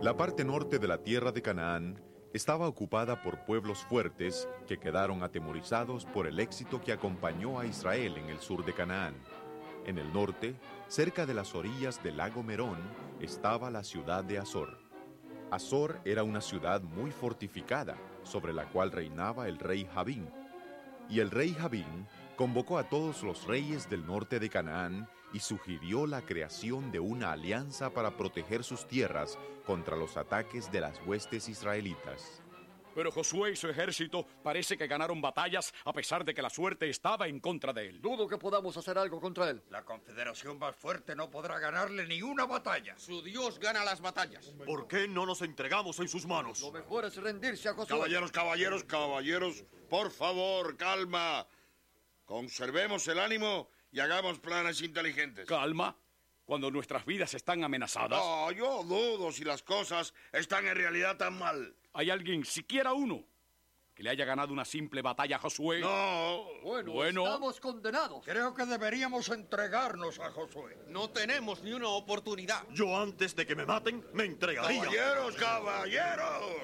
La parte norte de la tierra de Canaán estaba ocupada por pueblos fuertes que quedaron atemorizados por el éxito que acompañó a Israel en el sur de Canaán. En el norte, cerca de las orillas del lago Merón, estaba la ciudad de Azor. Azor era una ciudad muy fortificada, sobre la cual reinaba el rey Jabín. Y el rey Jabín convocó a todos los reyes del norte de Canaán y sugirió la creación de una alianza para proteger sus tierras contra los ataques de las huestes israelitas. Pero Josué y su ejército parece que ganaron batallas a pesar de que la suerte estaba en contra de él. Dudo que podamos hacer algo contra él. La confederación más fuerte no podrá ganarle ni una batalla. Su Dios gana las batallas. ¿Por qué no nos entregamos en sus manos? Lo mejor es rendirse a Josué. Caballeros, por favor, calma. Conservemos el ánimo y hagamos planes inteligentes. ¿Calma? Cuando nuestras vidas están amenazadas. No, yo dudo si las cosas están en realidad tan mal. ¿Hay alguien, siquiera uno, que le haya ganado una simple batalla a Josué? No. Bueno, estamos condenados. Creo que deberíamos entregarnos a Josué. No tenemos ni una oportunidad. Yo antes de que me maten, me entregaría. ¡Caballeros!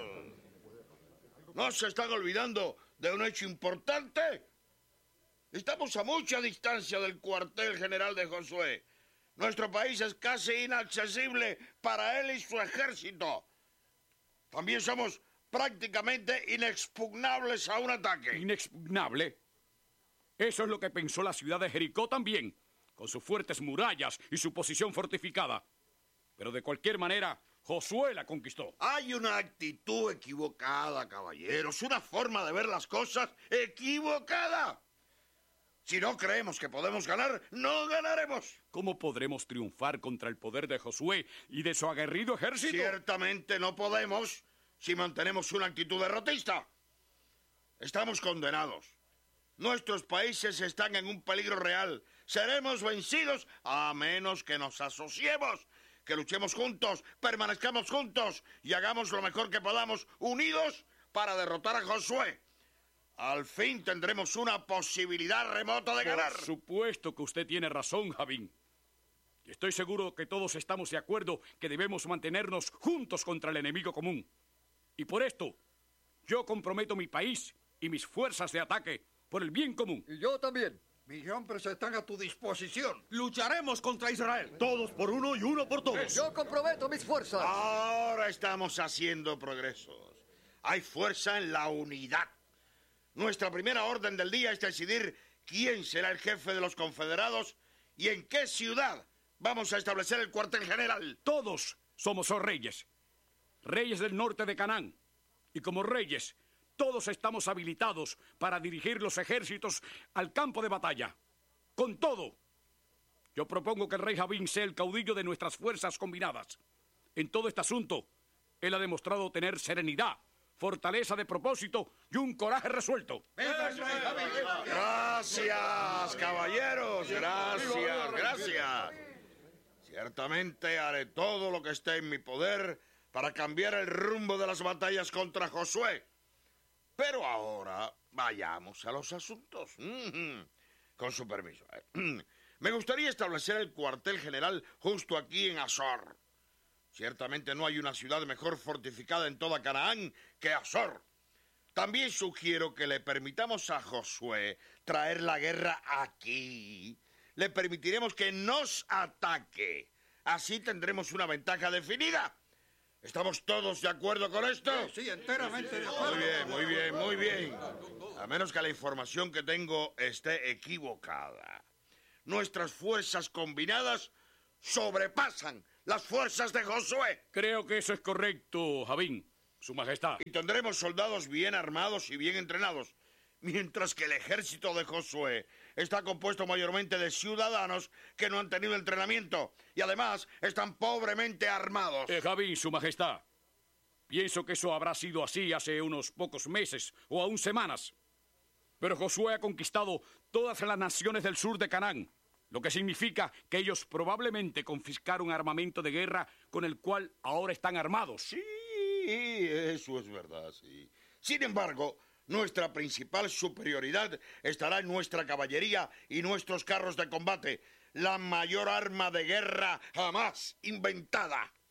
¿No se están olvidando de un hecho importante? Estamos a mucha distancia del cuartel general de Josué. Nuestro país es casi inaccesible para él y su ejército. También somos prácticamente inexpugnables a un ataque. ¿Inexpugnable? Eso es lo que pensó la ciudad de Jericó también, con sus fuertes murallas y su posición fortificada. Pero de cualquier manera, Josué la conquistó. Hay una actitud equivocada, caballeros, una forma de ver las cosas equivocada. Si no creemos que podemos ganar, no ganaremos. ¿Cómo podremos triunfar contra el poder de Josué y de su aguerrido ejército? Ciertamente no podemos si mantenemos una actitud derrotista. Estamos condenados. Nuestros países están en un peligro real. Seremos vencidos a menos que nos asociemos, que luchemos juntos, permanezcamos juntos y hagamos lo mejor que podamos, unidos, para derrotar a Josué. Al fin tendremos una posibilidad remota de ganar. Por supuesto que usted tiene razón, Jabín. Y estoy seguro que todos estamos de acuerdo que debemos mantenernos juntos contra el enemigo común. Y por esto, yo comprometo mi país y mis fuerzas de ataque por el bien común. Y yo también. Mis hombres están a tu disposición. Lucharemos contra Israel. Todos por uno y uno por todos. Yo comprometo mis fuerzas. Ahora estamos haciendo progresos. Hay fuerza en la unidad. Nuestra primera orden del día es decidir quién será el jefe de los confederados y en qué ciudad vamos a establecer el cuartel general. Todos somos reyes, reyes del norte de Canaán. Y como reyes, todos estamos habilitados para dirigir los ejércitos al campo de batalla. Con todo, yo propongo que el rey Jabín sea el caudillo de nuestras fuerzas combinadas. En todo este asunto, él ha demostrado tener serenidad, fortaleza de propósito y un coraje resuelto. Gracias, caballeros. Gracias. Ciertamente haré todo lo que esté en mi poder para cambiar el rumbo de las batallas contra Josué. Pero ahora vayamos a los asuntos. Con su permiso. Me gustaría establecer el cuartel general justo aquí en Azor. Ciertamente no hay una ciudad mejor fortificada en toda Canaán que Azor. También sugiero que le permitamos a Josué traer la guerra aquí. Le permitiremos que nos ataque. Así tendremos una ventaja definida. ¿Estamos todos de acuerdo con esto? Sí, enteramente de acuerdo. Muy bien. A menos que la información que tengo esté equivocada. Nuestras fuerzas combinadas sobrepasan las fuerzas de Josué. Creo que eso es correcto, Jabín, Su Majestad. Y tendremos soldados bien armados y bien entrenados, mientras que el ejército de Josué está compuesto mayormente de ciudadanos que no han tenido entrenamiento y además están pobremente armados. Jabín, Su Majestad, pienso que eso habrá sido así hace unos pocos meses o aún semanas. Pero Josué ha conquistado todas las naciones del sur de Canaán, lo que significa que ellos probablemente confiscaron armamento de guerra con el cual ahora están armados. Sí, eso es verdad, sí. Sin embargo, nuestra principal superioridad estará en nuestra caballería y nuestros carros de combate, la mayor arma de guerra jamás inventada.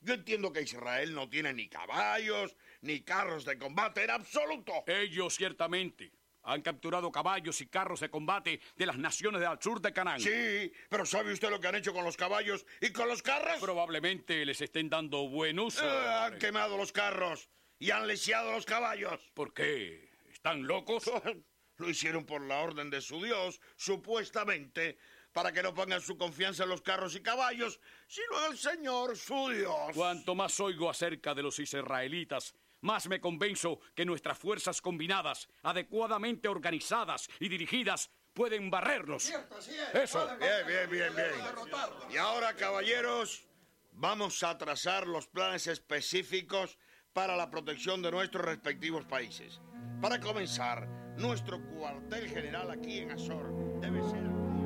Yo entiendo que Israel no tiene ni caballos, ni carros de combate en absoluto. Ellos ciertamente han capturado caballos y carros de combate de las naciones del sur de Canaán. Sí, pero ¿sabe usted lo que han hecho con los caballos y con los carros? Probablemente les estén dando buen uso. Han quemado los carros y han lisiado los caballos. ¿Por qué? ¿Están locos? Lo hicieron por la orden de su Dios, supuestamente, para que no pongan su confianza en los carros y caballos, sino en el Señor, su Dios. Cuanto más oigo acerca de los israelitas, más me convenzo que nuestras fuerzas combinadas, adecuadamente organizadas y dirigidas, pueden barrerlos. Cierto, así es. Eso. Bien. Y ahora, caballeros, vamos a trazar los planes específicos para la protección de nuestros respectivos países. Para comenzar, nuestro cuartel general aquí en Azor debe ser...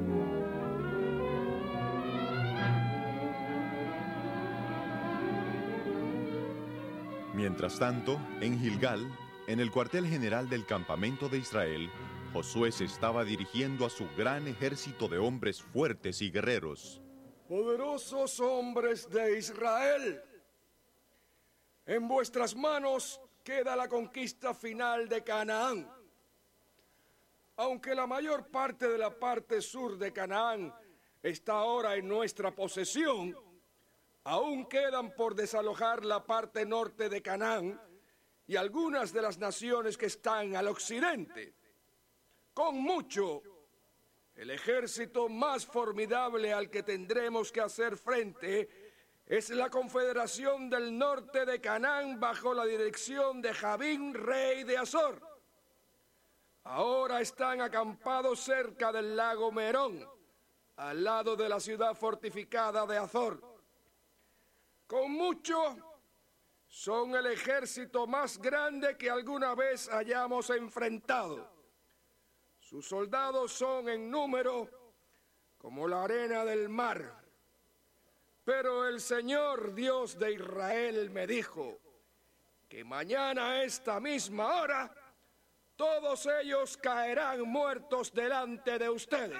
Mientras tanto, en Gilgal, en el cuartel general del campamento de Israel, Josué se estaba dirigiendo a su gran ejército de hombres fuertes y guerreros. Poderosos hombres de Israel, en vuestras manos queda la conquista final de Canaán. Aunque la mayor parte de la parte sur de Canaán está ahora en nuestra posesión, aún quedan por desalojar la parte norte de Canaán y algunas de las naciones que están al occidente. Con mucho, el ejército más formidable al que tendremos que hacer frente es la Confederación del Norte de Canaán bajo la dirección de Jabín, rey de Azor. Ahora están acampados cerca del lago Merón, al lado de la ciudad fortificada de Azor. Con mucho, son el ejército más grande que alguna vez hayamos enfrentado. Sus soldados son en número como la arena del mar. Pero el Señor Dios de Israel me dijo que mañana a esta misma hora todos ellos caerán muertos delante de ustedes.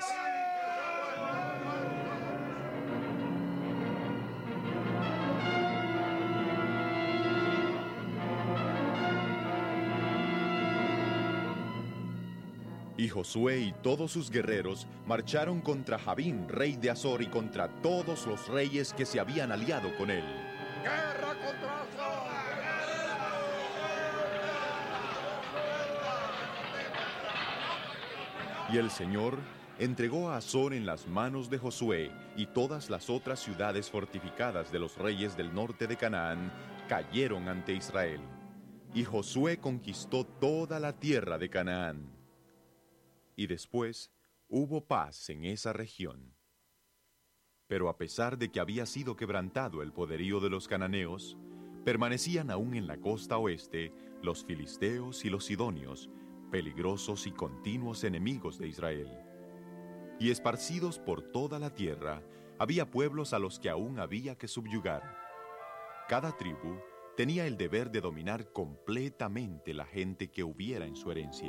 Y Josué y todos sus guerreros marcharon contra Jabín, rey de Azor, y contra todos los reyes que se habían aliado con él. ¡Guerra contra Azor! Y el Señor entregó a Azor en las manos de Josué, y todas las otras ciudades fortificadas de los reyes del norte de Canaán cayeron ante Israel. Y Josué conquistó toda la tierra de Canaán. Y después hubo paz en esa región. Pero a pesar de que había sido quebrantado el poderío de los cananeos, permanecían aún en la costa oeste los filisteos y los sidonios, peligrosos y continuos enemigos de Israel. Y esparcidos por toda la tierra, había pueblos a los que aún había que subyugar. Cada tribu tenía el deber de dominar completamente la gente que hubiera en su herencia.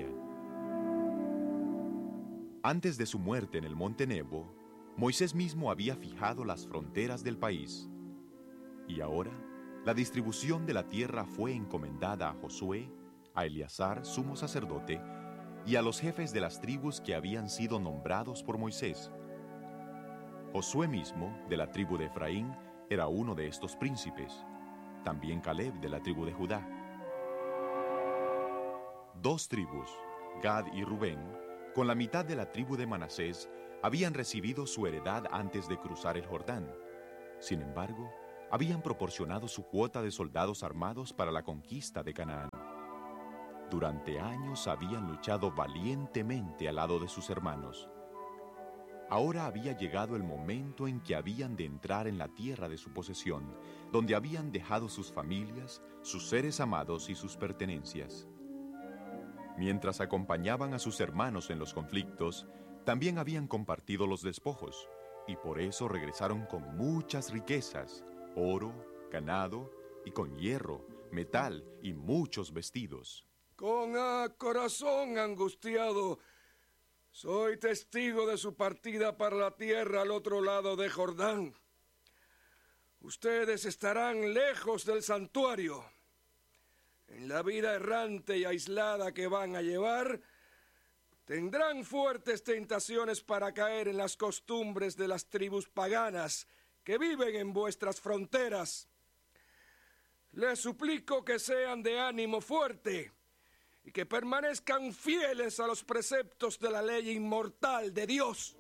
Antes de su muerte en el monte Nebo, Moisés mismo había fijado las fronteras del país. Y ahora, la distribución de la tierra fue encomendada a Josué, a Eleazar, sumo sacerdote, y a los jefes de las tribus que habían sido nombrados por Moisés. Josué mismo, de la tribu de Efraín, era uno de estos príncipes. También Caleb, de la tribu de Judá. 2 tribus, Gad y Rubén, con la mitad de la tribu de Manasés, habían recibido su heredad antes de cruzar el Jordán. Sin embargo, habían proporcionado su cuota de soldados armados para la conquista de Canaán. Durante años habían luchado valientemente al lado de sus hermanos. Ahora había llegado el momento en que habían de entrar en la tierra de su posesión, donde habían dejado sus familias, sus seres amados y sus pertenencias. Mientras acompañaban a sus hermanos en los conflictos, también habían compartido los despojos, y por eso regresaron con muchas riquezas, oro, ganado, y con hierro, metal y muchos vestidos. Con corazón angustiado, soy testigo de su partida para la tierra al otro lado de Jordán. Ustedes estarán lejos del santuario. En la vida errante y aislada que van a llevar, tendrán fuertes tentaciones para caer en las costumbres de las tribus paganas que viven en vuestras fronteras. Les suplico que sean de ánimo fuerte y que permanezcan fieles a los preceptos de la ley inmortal de Dios.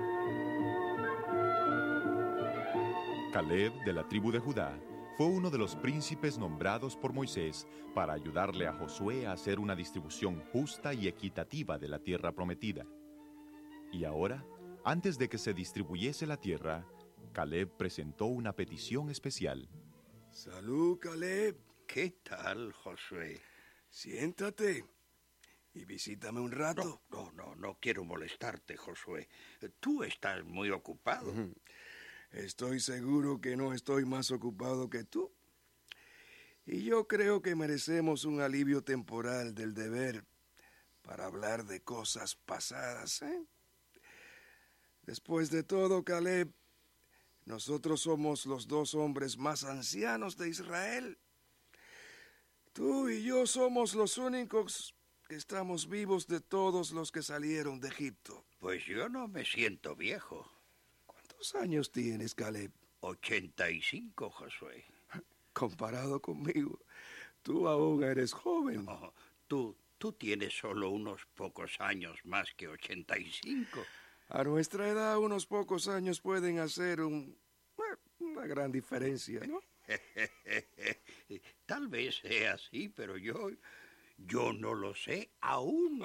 Caleb, de la tribu de Judá, fue uno de los príncipes nombrados por Moisés para ayudarle a Josué a hacer una distribución justa y equitativa de la tierra prometida. Y ahora, antes de que se distribuyese la tierra, Caleb presentó una petición especial. Salud, Caleb. ¿Qué tal, Josué? Siéntate y visítame un rato. No quiero molestarte, Josué. Tú estás muy ocupado. Estoy seguro que no estoy más ocupado que tú. Y yo creo que merecemos un alivio temporal del deber para hablar de cosas pasadas, ¿eh? Después de todo, Caleb, nosotros somos los 2 hombres más ancianos de Israel. Tú y yo somos los únicos que estamos vivos de todos los que salieron de Egipto. Pues yo no me siento viejo. ¿Cuántos años tienes, Caleb? 85, Josué. Comparado conmigo, tú aún eres joven. Oh, tú tienes solo unos pocos años más que 85. A nuestra edad, unos pocos años pueden hacer una gran diferencia, ¿no? Tal vez sea así, pero yo no lo sé aún.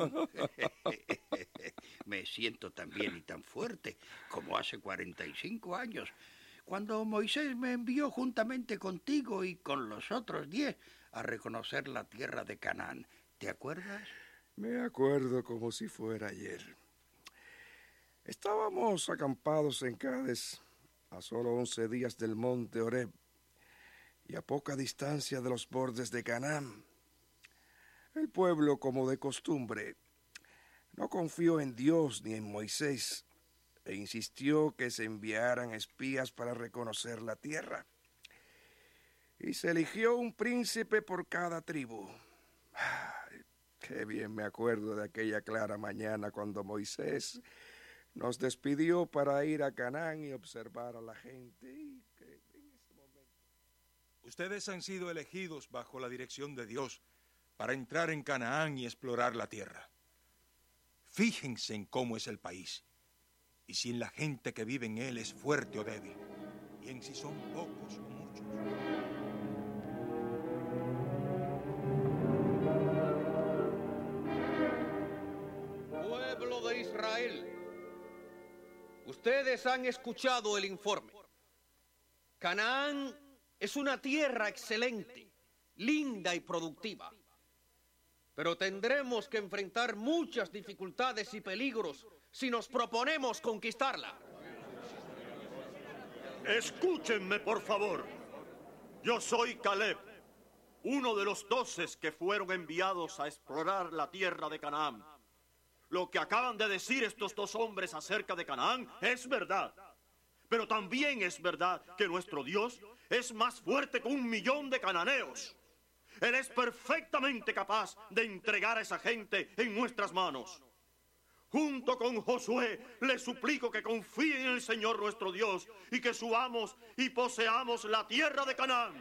Me siento tan bien y tan fuerte como hace 45 años, cuando Moisés me envió juntamente contigo y con los otros 10 a reconocer la tierra de Canaán. ¿Te acuerdas? Me acuerdo como si fuera ayer. Estábamos acampados en Cades, a solo 11 días del monte Horeb y a poca distancia de los bordes de Canaán. El pueblo, como de costumbre, no confió en Dios ni en Moisés e insistió que se enviaran espías para reconocer la tierra. Y se eligió un príncipe por cada tribu. Ay, qué bien me acuerdo de aquella clara mañana cuando Moisés nos despidió para ir a Canaán y observar a la gente. Y que en ese momento... Ustedes han sido elegidos bajo la dirección de Dios para entrar en Canaán y explorar la tierra. Fíjense en cómo es el país, y si en la gente que vive en él es fuerte o débil, y en si son pocos o muchos. Pueblo de Israel, ustedes han escuchado el informe. Canaán es una tierra excelente, linda y productiva. Pero tendremos que enfrentar muchas dificultades y peligros si nos proponemos conquistarla. Escúchenme, por favor. Yo soy Caleb, uno de los 12 que fueron enviados a explorar la tierra de Canaán. Lo que acaban de decir estos 2 hombres acerca de Canaán es verdad. Pero también es verdad que nuestro Dios es más fuerte que 1.000.000 de cananeos. Él es perfectamente capaz de entregar a esa gente en nuestras manos. Junto con Josué, les suplico que confíen en el Señor nuestro Dios y que subamos y poseamos la tierra de Canaán.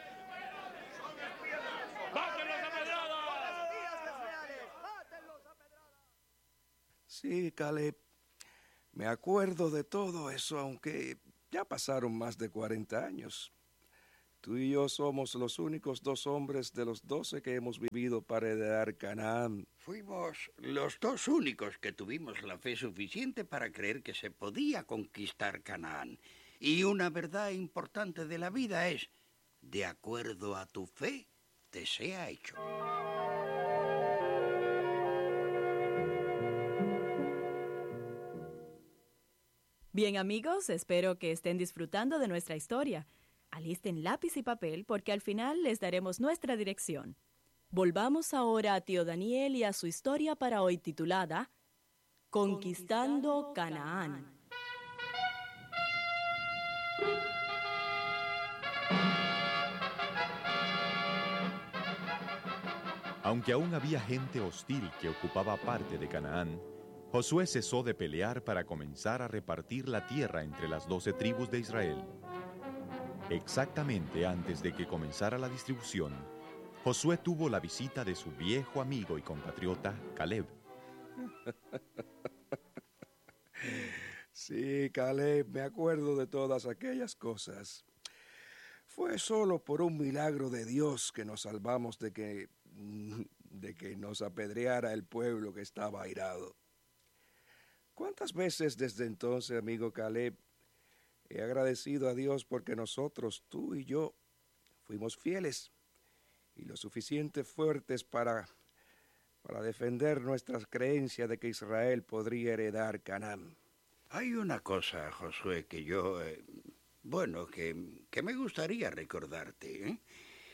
Sí, Caleb, me acuerdo de todo eso, aunque ya pasaron más de 40 años. Tú y yo somos los únicos 2 hombres de los 12 que hemos vivido para heredar Canaán. Fuimos los 2 únicos que tuvimos la fe suficiente para creer que se podía conquistar Canaán. Y una verdad importante de la vida es, de acuerdo a tu fe, te sea hecho. Bien, amigos, espero que estén disfrutando de nuestra historia. Alisten lápiz y papel porque al final les daremos nuestra dirección. Volvamos ahora a tío Daniel y a su historia para hoy titulada Conquistando Canaán. Aunque aún había gente hostil que ocupaba parte de Canaán, Josué cesó de pelear para comenzar a repartir la tierra entre las 12 tribus de Israel. Exactamente antes de que comenzara la distribución, Josué tuvo la visita de su viejo amigo y compatriota, Caleb. Sí, Caleb, me acuerdo de todas aquellas cosas. Fue solo por un milagro de Dios que nos salvamos de que nos apedreara el pueblo que estaba airado. ¿Cuántas veces desde entonces, amigo Caleb, he agradecido a Dios porque nosotros, tú y yo, fuimos fieles y lo suficiente fuertes para defender nuestras creencias de que Israel podría heredar Canaán? Hay una cosa, Josué, que yo, que me gustaría recordarte, ¿eh?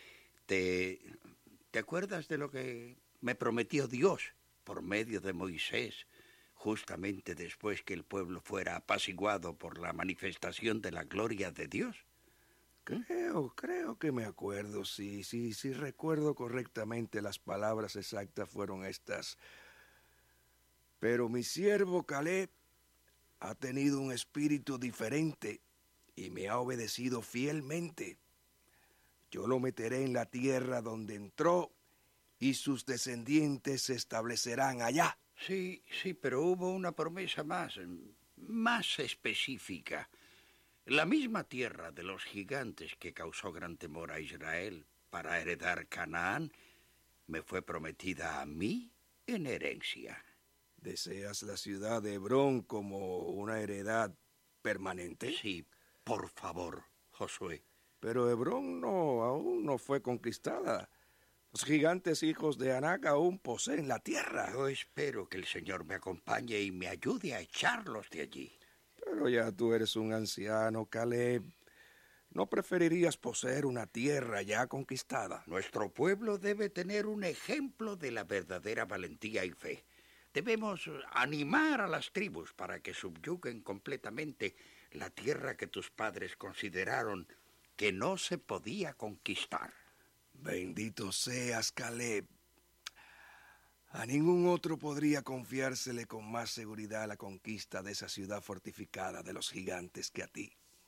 ¿Te acuerdas de lo que me prometió Dios por medio de Moisés, justamente después que el pueblo fuera apaciguado por la manifestación de la gloria de Dios? Creo que me acuerdo, sí, recuerdo correctamente, las palabras exactas fueron estas. Pero mi siervo Caleb ha tenido un espíritu diferente y me ha obedecido fielmente. Yo lo meteré en la tierra donde entró y sus descendientes se establecerán allá. Sí, pero hubo una promesa más específica. La misma tierra de los gigantes que causó gran temor a Israel para heredar Canaán me fue prometida a mí en herencia. ¿Deseas la ciudad de Hebrón como una heredad permanente? Sí, por favor, Josué. Pero Hebrón aún no fue conquistada. Los gigantes hijos de Anac aún poseen la tierra. Yo espero que el Señor me acompañe y me ayude a echarlos de allí. Pero ya tú eres un anciano, Caleb. ¿No preferirías poseer una tierra ya conquistada? Nuestro pueblo debe tener un ejemplo de la verdadera valentía y fe. Debemos animar a las tribus para que subyuguen completamente la tierra que tus padres consideraron que no se podía conquistar. Bendito seas, Caleb. A ningún otro podría confiársele con más seguridad la conquista de esa ciudad fortificada de los gigantes que a ti.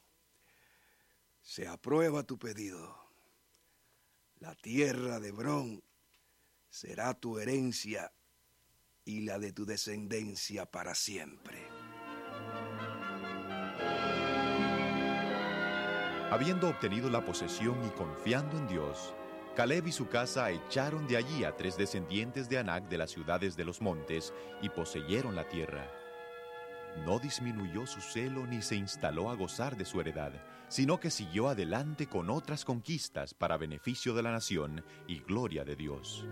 Se aprueba tu pedido. La tierra de Hebrón será tu herencia y la de tu descendencia para siempre. Habiendo obtenido la posesión y confiando en Dios, Caleb y su casa echaron de allí a 3 descendientes de Anac de las ciudades de los montes y poseyeron la tierra. No disminuyó su celo ni se instaló a gozar de su heredad, sino que siguió adelante con otras conquistas para beneficio de la nación y gloria de Dios.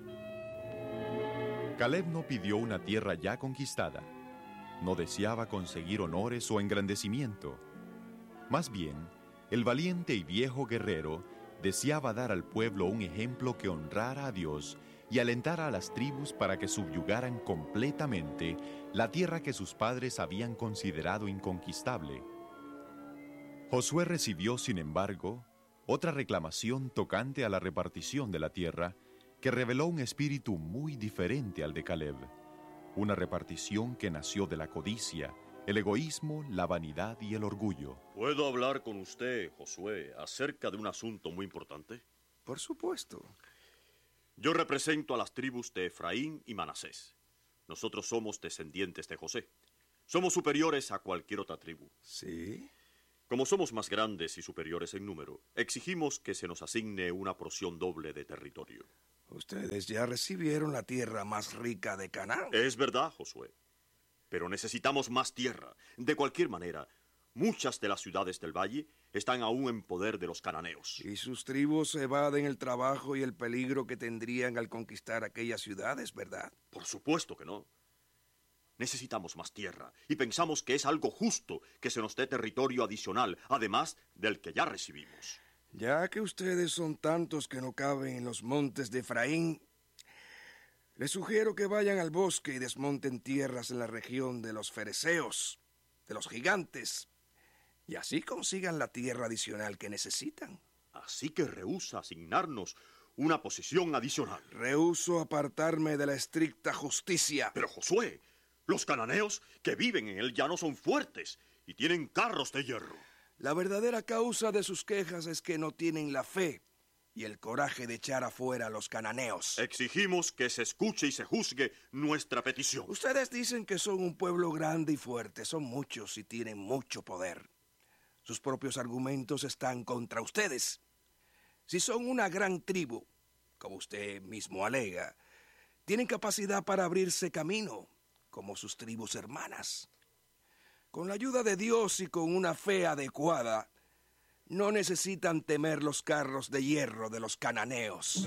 Caleb no pidió una tierra ya conquistada. No deseaba conseguir honores o engrandecimiento. Más bien, el valiente y viejo guerrero deseaba dar al pueblo un ejemplo que honrara a Dios y alentara a las tribus para que subyugaran completamente la tierra que sus padres habían considerado inconquistable. Josué recibió, sin embargo, otra reclamación tocante a la repartición de la tierra que reveló un espíritu muy diferente al de Caleb, una repartición que nació de la codicia, el egoísmo, la vanidad y el orgullo. ¿Puedo hablar con usted, Josué, acerca de un asunto muy importante? Por supuesto. Yo represento a las tribus de Efraín y Manasés. Nosotros somos descendientes de José. Somos superiores a cualquier otra tribu. ¿Sí? Como somos más grandes y superiores en número, exigimos que se nos asigne una porción doble de territorio. Ustedes ya recibieron la tierra más rica de Canaán. Es verdad, Josué. Pero necesitamos más tierra. De cualquier manera, muchas de las ciudades del valle están aún en poder de los cananeos. Y sus tribus evaden el trabajo y el peligro que tendrían al conquistar aquellas ciudades, ¿verdad? Por supuesto que no. Necesitamos más tierra y pensamos que es algo justo que se nos dé territorio adicional, además del que ya recibimos. Ya que ustedes son tantos que no caben en los montes de Efraín, les sugiero que vayan al bosque y desmonten tierras en la región de los fereceos, de los gigantes, y así consigan la tierra adicional que necesitan. Así que rehúsa asignarnos una posición adicional. Rehúso apartarme de la estricta justicia. Pero Josué, los cananeos que viven en el llano son fuertes y tienen carros de hierro. La verdadera causa de sus quejas es que no tienen la fe y el coraje de echar afuera a los cananeos. Exigimos que se escuche y se juzgue nuestra petición. Ustedes dicen que son un pueblo grande y fuerte. Son muchos y tienen mucho poder. Sus propios argumentos están contra ustedes. Si son una gran tribu, como usted mismo alega, tienen capacidad para abrirse camino, como sus tribus hermanas. Con la ayuda de Dios y con una fe adecuada, no necesitan temer los carros de hierro de los cananeos.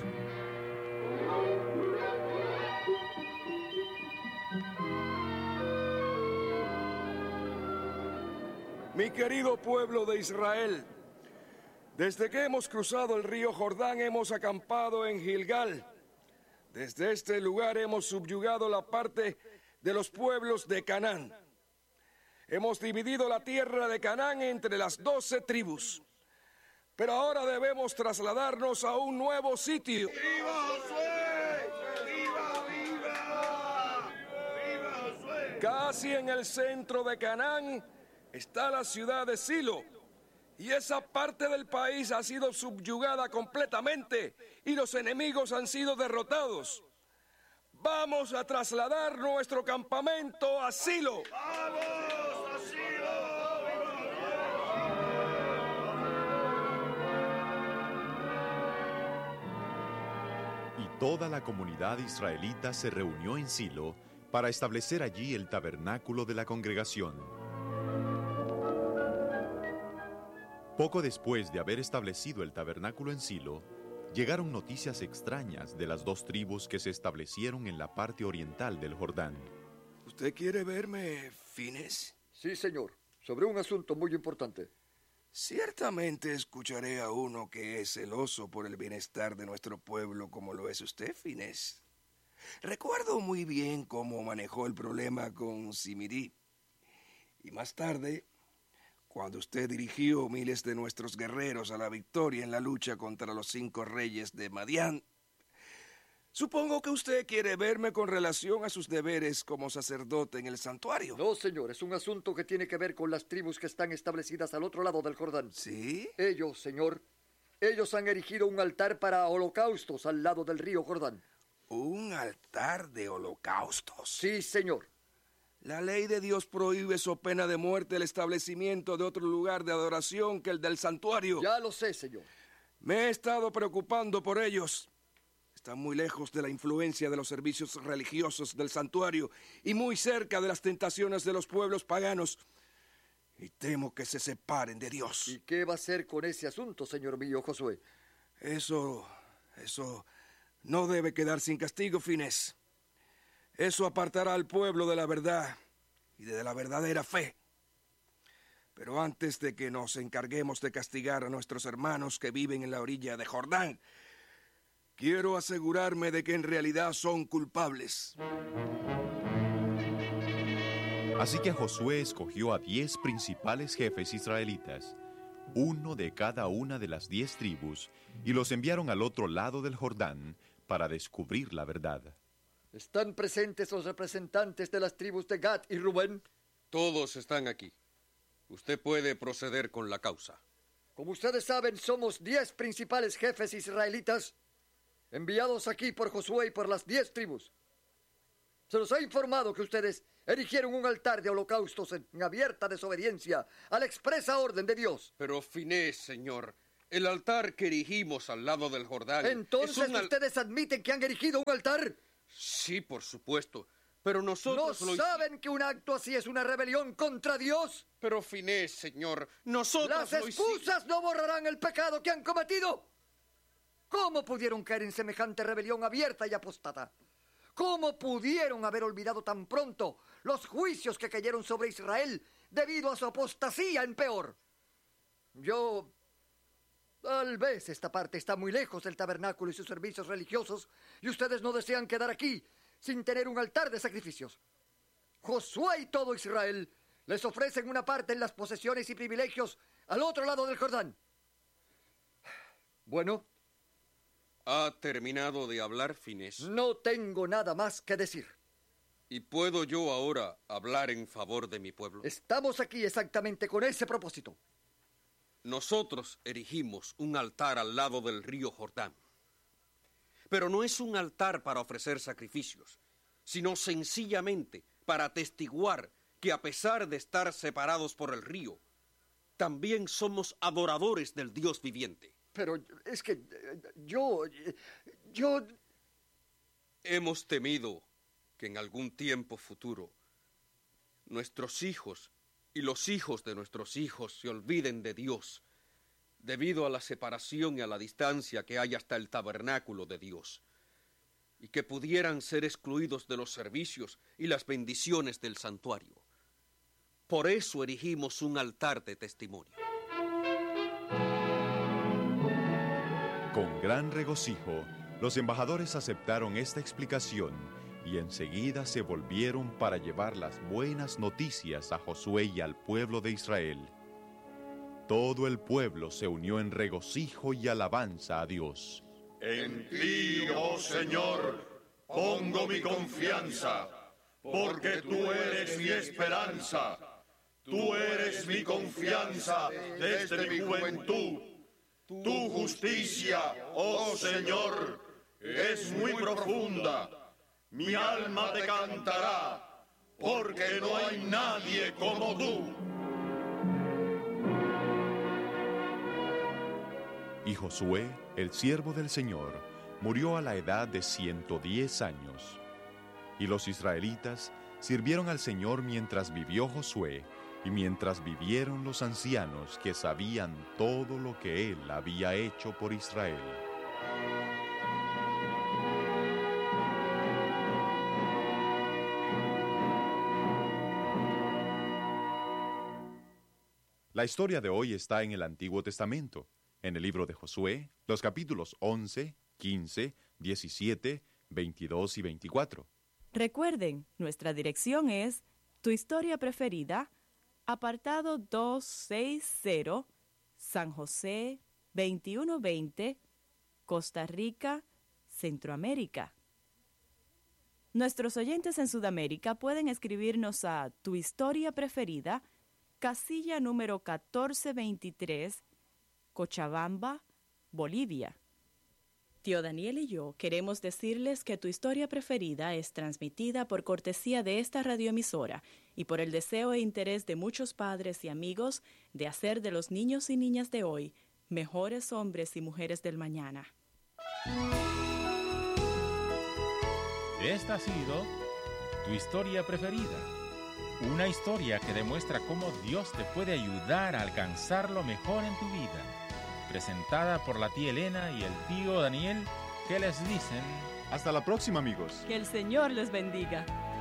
Mi querido pueblo de Israel, desde que hemos cruzado el río Jordán hemos acampado en Gilgal. Desde este lugar hemos subyugado la parte de los pueblos de Canaán. Hemos dividido la tierra de Canaán entre las 12 tribus. Pero ahora debemos trasladarnos a un nuevo sitio. ¡Viva Josué! ¡Viva, viva! ¡Viva Josué! Casi en el centro de Canaán está la ciudad de Silo. Y esa parte del país ha sido subyugada completamente y los enemigos han sido derrotados. Vamos a trasladar nuestro campamento a Silo. ¡Vamos a Silo! Y toda la comunidad israelita se reunió en Silo para establecer allí el tabernáculo de la congregación. Poco después de haber establecido el tabernáculo en Silo, llegaron noticias extrañas de las dos tribus que se establecieron en la parte oriental del Jordán. ¿Usted quiere verme, Fines? Sí, señor, sobre un asunto muy importante. Ciertamente escucharé a uno que es celoso por el bienestar de nuestro pueblo como lo es usted, Fines. Recuerdo muy bien cómo manejó el problema con Simirí. Y más tarde, cuando usted dirigió miles de nuestros guerreros a la victoria en la lucha contra los 5 reyes de Madián, supongo que usted quiere verme con relación a sus deberes como sacerdote en el santuario. No, señor, es un asunto que tiene que ver con las tribus que están establecidas al otro lado del Jordán. ¿Sí? Ellos, señor, ellos han erigido un altar para holocaustos al lado del río Jordán. ¿Un altar de holocaustos? Sí, señor. La ley de Dios prohíbe so pena de muerte el establecimiento de otro lugar de adoración que el del santuario. Ya lo sé, señor. Me he estado preocupando por ellos. Están muy lejos de la influencia de los servicios religiosos del santuario y muy cerca de las tentaciones de los pueblos paganos. Y temo que se separen de Dios. ¿Y qué va a hacer con ese asunto, señor mío, Josué? Eso no debe quedar sin castigo, Fines. Eso apartará al pueblo de la verdad y de la verdadera fe. Pero antes de que nos encarguemos de castigar a nuestros hermanos que viven en la orilla de Jordán, quiero asegurarme de que en realidad son culpables. Así que Josué escogió a 10 principales jefes israelitas, uno de cada una de las 10 tribus, y los enviaron al otro lado del Jordán para descubrir la verdad. ¿Están presentes los representantes de las tribus de Gad y Rubén? Todos están aquí. Usted puede proceder con la causa. Como ustedes saben, somos 10 principales jefes israelitas enviados aquí por Josué y por las 10 tribus. Se nos ha informado que ustedes erigieron un altar de holocaustos en abierta desobediencia a la expresa orden de Dios. Pero Finés, señor, el altar que erigimos al lado del Jordán... ¿Entonces ustedes admiten que han erigido un altar? Sí, por supuesto, pero nosotros... ¿No saben que un acto así es una rebelión contra Dios? Pero Finés, señor, nosotros... Las excusas no borrarán el pecado que han cometido. ¿Cómo pudieron caer en semejante rebelión abierta y apóstata? ¿Cómo pudieron haber olvidado tan pronto los juicios que cayeron sobre Israel debido a su apostasía en peor? Tal vez esta parte está muy lejos del tabernáculo y sus servicios religiosos y ustedes no desean quedar aquí sin tener un altar de sacrificios. Josué y todo Israel les ofrecen una parte en las posesiones y privilegios al otro lado del Jordán. Bueno, ¿Ha terminado de hablar, Finés? No tengo nada más que decir. ¿Y puedo yo ahora hablar en favor de mi pueblo? Estamos aquí exactamente con ese propósito. Nosotros erigimos un altar al lado del río Jordán. Pero no es un altar para ofrecer sacrificios, sino sencillamente para atestiguar que a pesar de estar separados por el río, también somos adoradores del Dios viviente. Pero es que yo... Hemos temido que en algún tiempo futuro nuestros hijos y los hijos de nuestros hijos se olviden de Dios debido a la separación y a la distancia que hay hasta el tabernáculo de Dios, y que pudieran ser excluidos de los servicios y las bendiciones del santuario. Por eso erigimos un altar de testimonio. Con gran regocijo, los embajadores aceptaron esta explicación y enseguida se volvieron para llevar las buenas noticias a Josué y al pueblo de Israel. Todo el pueblo se unió en regocijo y alabanza a Dios. En ti, oh Señor, pongo mi confianza, porque tú eres mi esperanza. Tú eres mi confianza desde mi juventud. Tu justicia, oh Señor, es muy profunda. Mi alma te cantará, porque no hay nadie como tú. Y Josué, el siervo del Señor, murió a la edad de 110 años. Y los israelitas sirvieron al Señor mientras vivió Josué y mientras vivieron los ancianos que sabían todo lo que él había hecho por Israel. La historia de hoy está en el Antiguo Testamento, en el libro de Josué, los capítulos 11, 15, 17, 22 y 24. Recuerden, nuestra dirección es Tu Historia Preferida, apartado 260, San José, 2120, Costa Rica, Centroamérica. Nuestros oyentes en Sudamérica pueden escribirnos a Tu Historia Preferida, casilla número 1423, Cochabamba, Bolivia. Tío Daniel y yo queremos decirles que Tu Historia Preferida es transmitida por cortesía de esta radioemisora y por el deseo e interés de muchos padres y amigos de hacer de los niños y niñas de hoy mejores hombres y mujeres del mañana. Esta ha sido Tu Historia Preferida, una historia que demuestra cómo Dios te puede ayudar a alcanzar lo mejor en tu vida. Presentada por la tía Elena y el tío Daniel, que les dicen... Hasta la próxima, amigos. Que el Señor les bendiga.